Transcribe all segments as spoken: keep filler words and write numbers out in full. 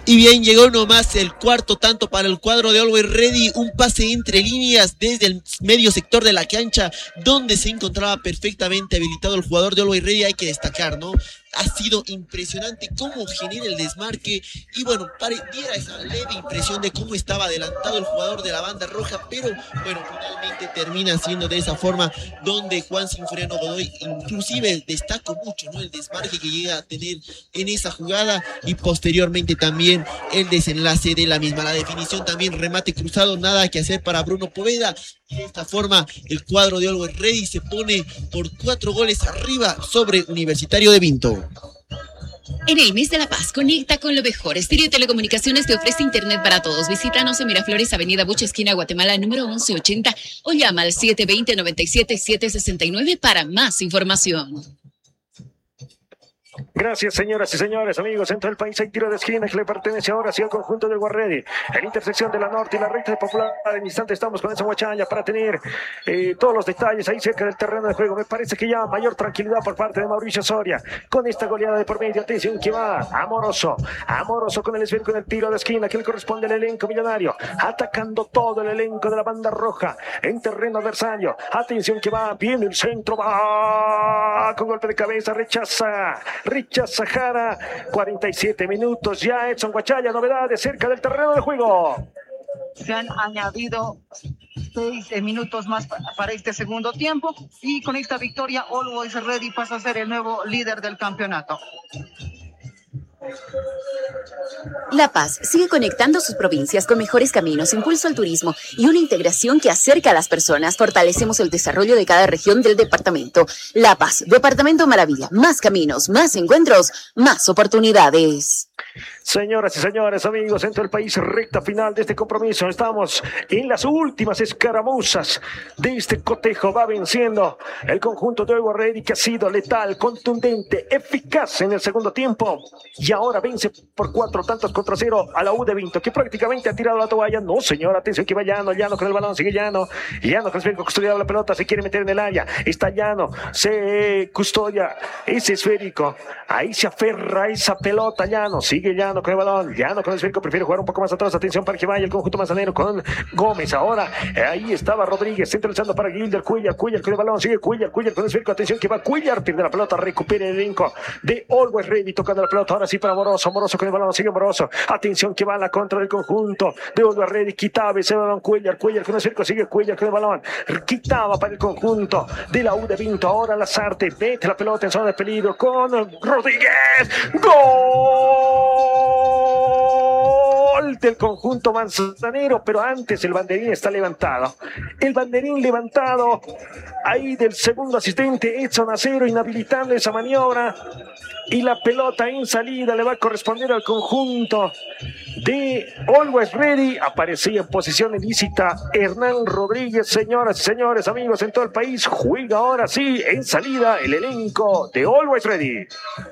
Y bien, llegó nomás el cuarto tanto para el cuadro de Always Ready, un pase entre líneas desde el medio sector de la cancha, donde se encontraba perfectamente habilitado el jugador de Always Ready. Hay que destacar, ¿no? Ha sido impresionante cómo genera el desmarque y bueno, diera esa leve impresión de cómo estaba adelantado el jugador de la banda roja, pero bueno, finalmente termina siendo de esa forma donde Juan Sinforiano Godoy inclusive destacó mucho, ¿no? El desmarque que llega a tener en esa jugada y posteriormente también el desenlace de la misma. La definición también, remate cruzado, nada que hacer para Bruno Poveda. Y de esta forma el cuadro de Always Ready se pone por cuatro goles arriba sobre Universitario de Vinto. En el mes de La Paz, conecta con lo mejor. Stereo Telecomunicaciones te ofrece internet para todos. Visítanos en Miraflores, Avenida Bucha, esquina Guatemala, número once ochenta, o llama al siete dos cero, nueve siete siete seis nueve para más información. Gracias, señoras y señores, amigos. Dentro del país hay tiro de esquina que le pertenece ahora hacia el conjunto del Guarredi. En intersección de la norte y la recta de Popular. En instante estamos con esa guachalla para tener eh, todos los detalles ahí cerca del terreno de juego. Me parece que ya mayor tranquilidad por parte de Mauricio Soria. Con esta goleada de por medio, atención que va Amoroso. Amoroso con el esférico en el tiro de esquina que le corresponde al elenco millonario. Atacando todo el elenco de la banda roja en terreno adversario. Atención que va, viene el centro, va con golpe de cabeza, rechaza. Rechaza Jara, cuarenta y siete minutos ya. Edson Guachalla, novedades cerca del terreno de juego. Se han añadido seis minutos más para este segundo tiempo y con esta victoria Always Ready pasa a ser el nuevo líder del campeonato. La Paz sigue conectando sus provincias con mejores caminos, impulso al turismo y una integración que acerca a las personas. Fortalecemos el desarrollo de cada región del departamento. La Paz, Departamento Maravilla. Más caminos, más encuentros, más oportunidades. Señoras y señores, amigos, dentro del país, recta final de este compromiso. Estamos en las últimas escaramuzas de este cotejo. Va venciendo el conjunto de Always Ready, que ha sido letal, contundente, eficaz en el segundo tiempo. Y ahora vence por cuatro tantos contra cero a la U de Vinto, que prácticamente ha tirado la toalla. No, señor, atención que va Llano, Llano con el balón, sigue Llano. Llano con el custodiado la pelota, se quiere meter en el área. Está Llano, se custodia ese esférico. Ahí se aferra esa pelota, Llano, sigue Llano con el balón, Llano con el esférico, prefiere jugar un poco más atrás. Atención para que vaya el conjunto manzanero con Gómez. Ahora, ahí estaba Rodríguez, centralizando para Gilder, Cuellar, Cuellar con el balón, sigue Cuellar, Cuellar con el esférico. Atención que va Cuellar, pierde la pelota, recupera el elenco de Always Ready, tocando la pelota. Ahora sí para Moroso, Moroso con el balón, sigue Moroso. Atención que va a la contra del conjunto de Always Ready, quitaba ese balón Cuellar, Cuellar con el esférico, sigue Cuellar con el balón, quitaba para el conjunto de la U de Vinto. Ahora Lazarte mete la pelota en zona de peligro con Rodríguez. ¡Gol del conjunto manzanero! Pero antes el banderín está levantado. El banderín levantado ahí del segundo asistente Edson Acero, inhabilitando esa maniobra. Y la pelota en salida le va a corresponder al conjunto de Always Ready. Aparecía en posición ilícita Hernán Rodríguez. Señoras y señores, amigos en todo el país, juega ahora sí en salida el elenco de Always Ready.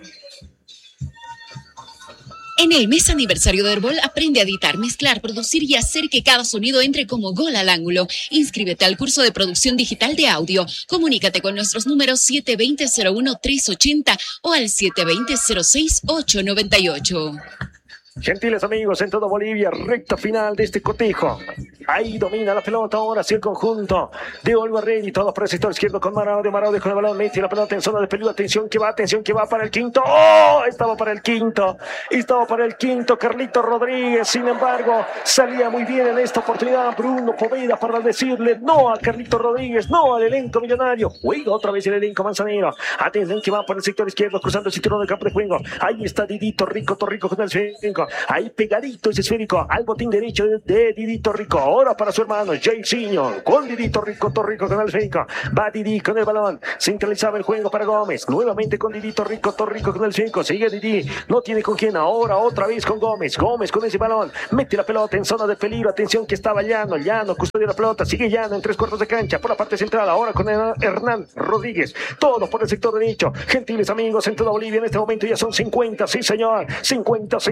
En el mes aniversario de Herbol, aprende a editar, mezclar, producir y hacer que cada sonido entre como gol al ángulo. Inscríbete al curso de producción digital de audio. Comunícate con nuestros números siete dos cero, cero uno tres ocho cero o al siete dos cero, cero seis ocho nueve ocho. Gentiles amigos en toda Bolivia, recta final de este cotejo. Ahí domina la pelota ahora sí el conjunto de Always Ready, todo por el sector izquierdo con Maraude, Maraude con el balón, mete la pelota en zona de peligro. Atención que va, atención que va para el quinto. ¡Oh! Estaba para el quinto, estaba para el quinto Carlito Rodríguez. Sin embargo, salía muy bien en esta oportunidad Bruno Poveda para decirle no a Carlito Rodríguez, no al elenco millonario. Juega otra vez el elenco manzanero. Atención que va por el sector izquierdo, cruzando el cinturón del campo de juego. Ahí está Didito Rico, Torrico con el cinco. Ahí pegadito ese esférico al botín derecho de, de Didito Rico. Ahora para su hermano Jaycinho con Didito Rico, Torrico con el esférico. Va Didi con el balón. Centralizaba el juego para Gómez. Nuevamente con Didito Rico, Torrico con el esférico. Sigue Didi. No tiene con quién. Ahora otra vez con Gómez. Gómez con ese balón. Mete la pelota en zona de peligro. Atención que estaba Llano. Llano custodia la pelota. Sigue Llano en tres cuartos de cancha por la parte central. Ahora con Hernán Rodríguez. Todo por el sector derecho. Gentiles amigos en toda Bolivia en este momento ya son cincuenta. Sí señor. cincuenta, cincuenta,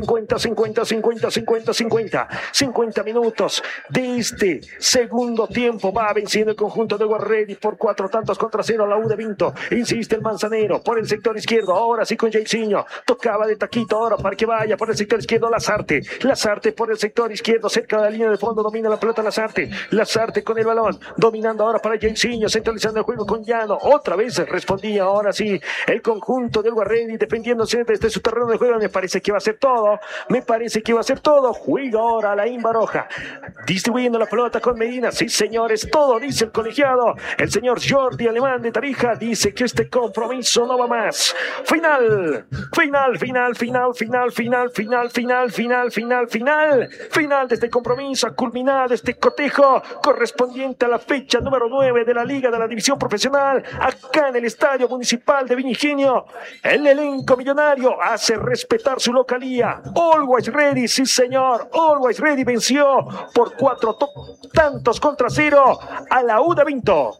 cincuenta, cincuenta, cincuenta, cincuenta. cincuenta minutos de este segundo tiempo. Va venciendo el conjunto de Guarredi por cuatro tantos contra cero. La U de Vinto. Insiste el Manzanero por el sector izquierdo. Ahora sí con Jairzinho. Tocaba de taquito ahora para que vaya por el sector izquierdo Lazarte. Lazarte por el sector izquierdo cerca de la línea de fondo. Domina la pelota Lazarte. Lazarte con el balón. Dominando ahora para Jairzinho. Centralizando el juego con Llano. Otra vez respondía ahora sí el conjunto del Guarredi defendiéndose desde su terreno de juego. Me parece que va a ser todo. Me parece que va a ser todo. Juega ahora la Baroja. Distribuyendo la pelota con Medina. Sí, señores. Todo dice el colegiado. El señor Jordi Alemán de Tarija dice que este compromiso no va más. Final. Final, final, final, final, final, final, final, final, final, final. Final de este compromiso. Ha culminado este cotejo correspondiente a la fecha número nueve de la Liga de la División Profesional. Acá en el Estadio Municipal de Viñigenio. El elenco millonario hace respetar su localía. Always Ready, sí señor. Always Ready venció por cuatro tantos contra cero a la U de Vinto.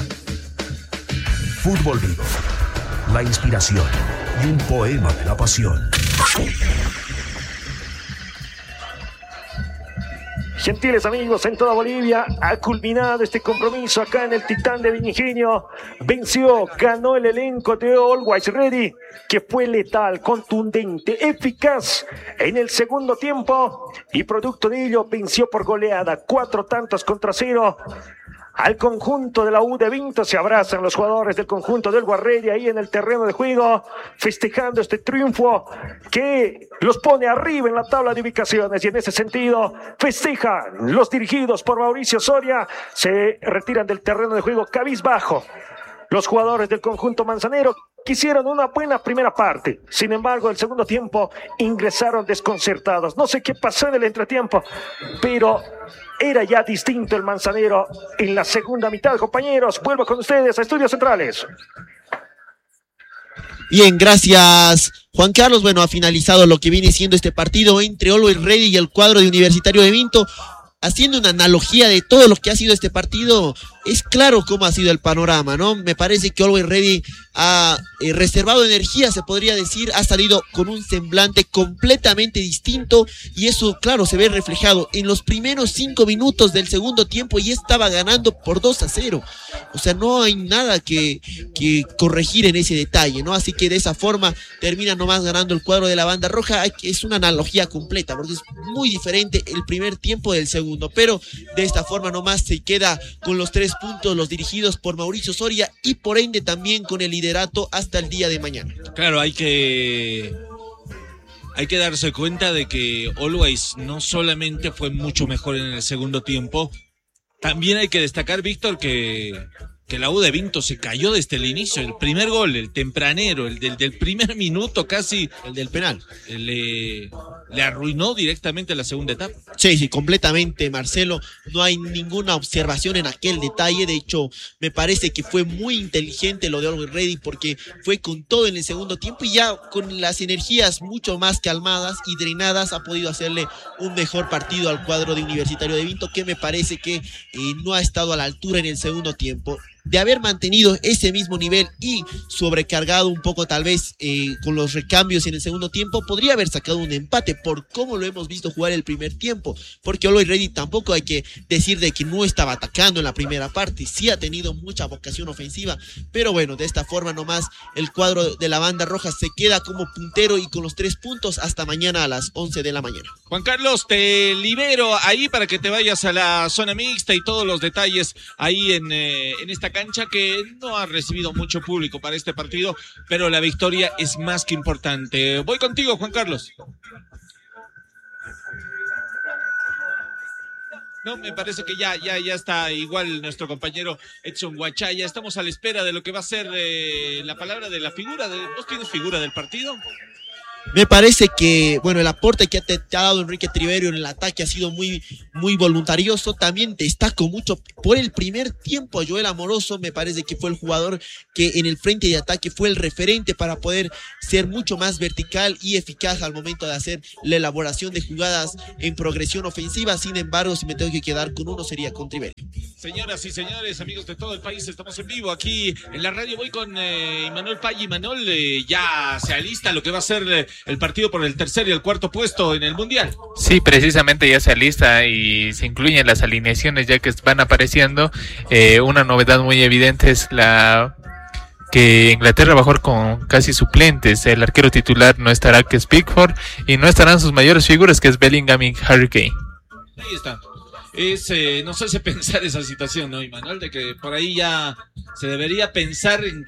Fútbol Vivo, la inspiración y un poema de la pasión. Gentiles amigos, en toda Bolivia ha culminado este compromiso acá en el Titán de Viñigenio. Venció, ganó el elenco de Always Ready, que fue letal, contundente, eficaz en el segundo tiempo y producto de ello venció por goleada, cuatro tantos contra cero. Al conjunto de la U de Vinto. Se abrazan los jugadores del conjunto del Guarredi ahí en el terreno de juego, festejando este triunfo que los pone arriba en la tabla de ubicaciones, y en ese sentido festejan los dirigidos por Mauricio Soria. Se retiran del terreno de juego cabizbajo los jugadores del conjunto manzanero. Quisieron una buena primera parte, sin embargo el segundo tiempo ingresaron desconcertados. No sé qué pasó en el entretiempo, pero era ya distinto el manzanero en la segunda mitad. Compañeros, vuelvo con ustedes a Estudios Centrales. Bien, gracias Juan Carlos. Bueno, ha finalizado lo que viene siendo este partido entre Always Ready y el cuadro de Universitario de Vinto. Haciendo una analogía de todo lo que ha sido este partido, es claro cómo ha sido el panorama, ¿no? Me parece que Always Ready ha eh, reservado energía, se podría decir, ha salido con un semblante completamente distinto, y eso, claro, se ve reflejado en los primeros cinco minutos del segundo tiempo, y estaba ganando por dos a cero. O sea, no hay nada que, que corregir en ese detalle, ¿no? Así que de esa forma termina nomás ganando el cuadro de la banda roja. Es una analogía completa, porque es muy diferente el primer tiempo del segundo, pero de esta forma nomás se queda con los tres puntos los dirigidos por Mauricio Soria, y por ende también con el liderato hasta el día de mañana. Claro, hay que hay que darse cuenta de que Always no solamente fue mucho mejor en el segundo tiempo, también hay que destacar, Víctor, que que la U de Vinto se cayó desde el inicio. El primer gol, el tempranero, el del, del primer minuto casi, el del penal, le, le arruinó directamente la segunda etapa. Sí, sí, completamente, Marcelo. No hay ninguna observación en aquel detalle. De hecho, me parece que fue muy inteligente lo de Always Ready, porque fue con todo en el segundo tiempo, y ya con las energías mucho más calmadas y drenadas ha podido hacerle un mejor partido al cuadro de Universitario de Vinto, que me parece que eh, no ha estado a la altura en el segundo tiempo. De haber mantenido ese mismo nivel y sobrecargado un poco tal vez eh, con los recambios en el segundo tiempo, podría haber sacado un empate por cómo lo hemos visto jugar el primer tiempo, porque Always Ready tampoco hay que decir de que no estaba atacando en la primera parte, sí ha tenido mucha vocación ofensiva, pero bueno, de esta forma nomás el cuadro de la banda roja se queda como puntero y con los tres puntos hasta mañana a las once de la mañana. Juan Carlos, te libero ahí para que te vayas a la zona mixta y todos los detalles ahí en, eh, en esta cancha que no ha recibido mucho público para este partido, pero la victoria es más que importante. Voy contigo, Juan Carlos. No, me parece que ya, ya, ya está igual nuestro compañero Edson Huachaya. Estamos a la espera de lo que va a ser eh, la palabra de la figura. De, ¿Vos tienes figura del partido? Me parece que, bueno, el aporte que te, te ha dado Enrique Triverio en el ataque ha sido muy, muy voluntarioso. También destaco mucho por el primer tiempo a Joel Amoroso. Me parece que fue el jugador que en el frente de ataque fue el referente para poder ser mucho más vertical y eficaz al momento de hacer la elaboración de jugadas en progresión ofensiva. Sin embargo, si me tengo que quedar con uno, sería con Triverio. Señoras y señores, amigos de todo el país, estamos en vivo aquí en la radio. Voy con eh, Imanol Paggi. Imanol, eh, ya se alista lo que va a ser el partido por el tercer y el cuarto puesto en el Mundial. Sí, precisamente ya se alista y se incluyen las alineaciones ya que van apareciendo. Eh, una novedad muy evidente es la que Inglaterra va a jugar con casi suplentes. El arquero titular no estará, que es Pickford, y no estarán sus mayores figuras, que es Bellingham y Harry Kane. Ahí está. Es, eh, nos hace pensar esa situación, ¿no, Imanol? De que por ahí ya se debería pensar en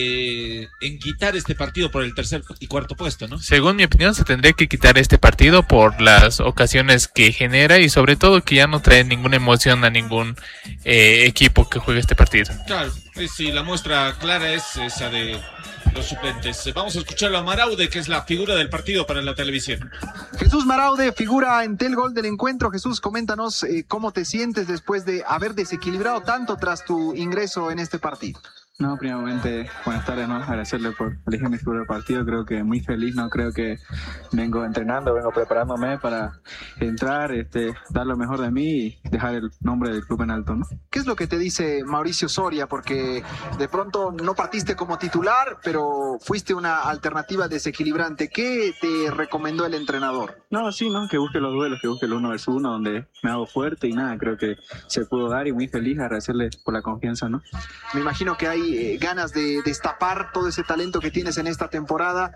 que en quitar este partido por el tercer y cuarto puesto, ¿no? Según mi opinión, se tendría que quitar este partido por las ocasiones que genera y sobre todo que ya no trae ninguna emoción a ningún eh, equipo que juegue este partido. Claro, eh, sí, la muestra clara es esa de los suplentes. Vamos a escucharlo a Maraude, que es la figura del partido para la televisión. Jesús Maraude, figura en el gol del encuentro. Jesús, coméntanos eh, cómo te sientes después de haber desequilibrado tanto tras tu ingreso en este partido. No, primeramente, buenas tardes, ¿no? Agradecerle por elegir mi figura del partido. Creo que muy feliz, ¿no? Creo que vengo entrenando, vengo preparándome para entrar, este, dar lo mejor de mí y dejar el nombre del club en alto, ¿no? ¿Qué es lo que te dice Mauricio Soria? Porque de pronto no partiste como titular, pero fuiste una alternativa desequilibrante. ¿Qué te recomendó el entrenador? No, sí, ¿no? Que busque los duelos, que busque el uno versus uno, donde me hago fuerte y nada, creo que se pudo dar y muy feliz, agradecerle por la confianza, ¿no? Me imagino que hay eh, ganas de destapar todo ese talento que tienes en esta temporada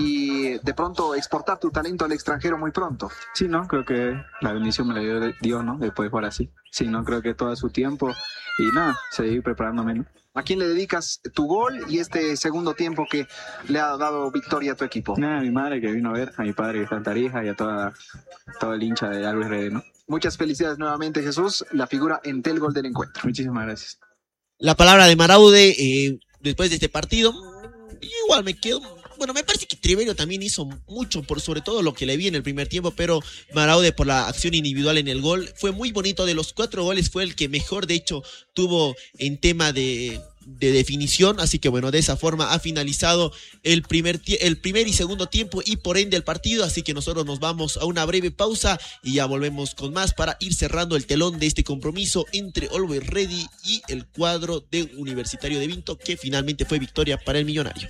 y de pronto exportar tu talento al extranjero muy pronto. Sí, ¿no? Creo que la bendición me la dio Dios, ¿no? De poder jugar así. Sí, ¿no? Creo que todo su tiempo y nada, seguir preparándome, ¿no? ¿A quién le dedicas tu gol y este segundo tiempo que le ha dado victoria a tu equipo? Nada, a mi madre que vino a ver, a mi padre que está en Tarija y a toda, todo el hincha de Always Ready, ¿no? Muchas felicidades nuevamente, Jesús, la figura en el gol del encuentro. Muchísimas gracias. La palabra de Maraude eh, después de este partido, igual me quedo. Bueno, me parece que Triverio también hizo mucho, por sobre todo lo que le vi en el primer tiempo, pero Maraude por la acción individual en el gol fue muy bonito. De los cuatro goles fue el que mejor, de hecho, tuvo en tema de, de definición. Así que bueno, de esa forma ha finalizado el primer, el primer y segundo tiempo y por ende el partido. Así que nosotros nos vamos a una breve pausa y ya volvemos con más para ir cerrando el telón de este compromiso entre Always Ready y el cuadro de Universitario de Vinto, que finalmente fue victoria para el millonario.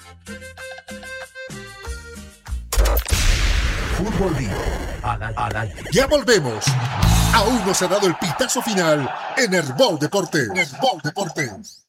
Fútbol Vivo, al, al aire. Ya volvemos. Aún no se ha dado el pitazo final en Herbol Deportes. Herbol Deportes.